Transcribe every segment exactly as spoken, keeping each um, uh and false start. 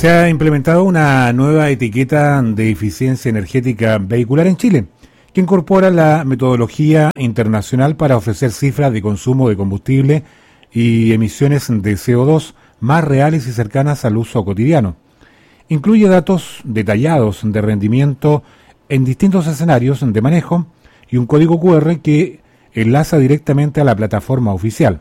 Se ha implementado una nueva etiqueta de eficiencia energética vehicular en Chile, que incorpora la metodología internacional para ofrecer cifras de consumo de combustible y emisiones de C O dos más reales y cercanas al uso cotidiano. Incluye datos detallados de rendimiento en distintos escenarios de manejo y un código cu erre que enlaza directamente a la plataforma oficial.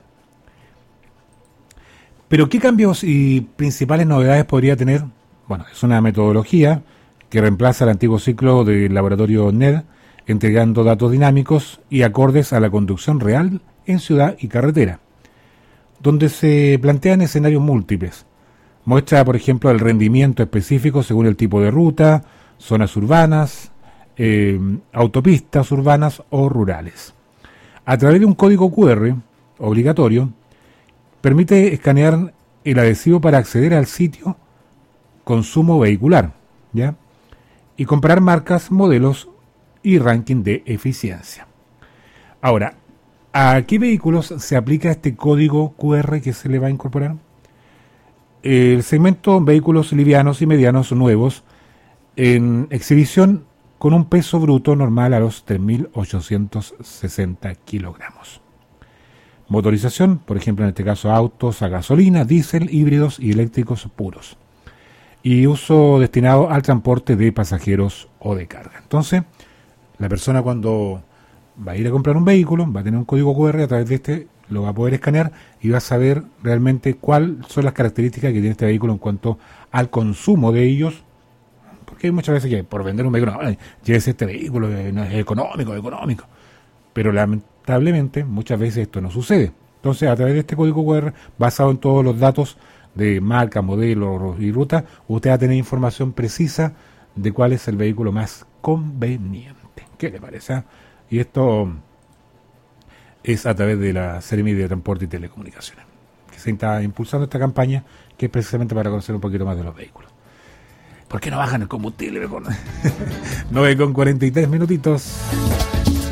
Pero ¿qué cambios y principales novedades podría tener? Bueno, es una metodología que reemplaza el antiguo ciclo del laboratorio N E D, entregando datos dinámicos y acordes a la conducción real en ciudad y carretera, donde se plantean escenarios múltiples. Muestra, por ejemplo, el rendimiento específico según el tipo de ruta, zonas urbanas, eh, autopistas urbanas o rurales. A través de un código cu erre obligatorio, permite escanear el adhesivo para acceder al sitio consumo vehicular, ¿ya? Y comparar marcas, modelos y ranking de eficiencia. Ahora, ¿a qué vehículos se aplica este código cu erre que se le va a incorporar? El segmento vehículos livianos y medianos nuevos en exhibición con un peso bruto normal a los tres mil ochocientos sesenta kilogramos. Motorización, por ejemplo, en este caso autos a gasolina, diésel, híbridos y eléctricos puros. Y uso destinado al transporte de pasajeros o de carga. Entonces, la persona cuando va a ir a comprar un vehículo va a tener un código cu erre, a través de este lo va a poder escanear y va a saber realmente cuáles son las características que tiene este vehículo en cuanto al consumo de ellos. Porque hay muchas veces que por vender un vehículo, no, llévese este vehículo, no es económico, es económico. Pero lamentablemente muchas veces esto no sucede. Entonces, a través de este código cu erre, basado en todos los datos de marca, modelo y ruta, usted va a tener información precisa de cuál es el vehículo más conveniente. ¿Qué le parece? Y esto es a través de la Seremi de Transporte y Telecomunicaciones, que se está impulsando esta campaña, que es precisamente para conocer un poquito más de los vehículos. ¿Por qué no bajan el combustible? nueve con cuarenta y tres minutitos.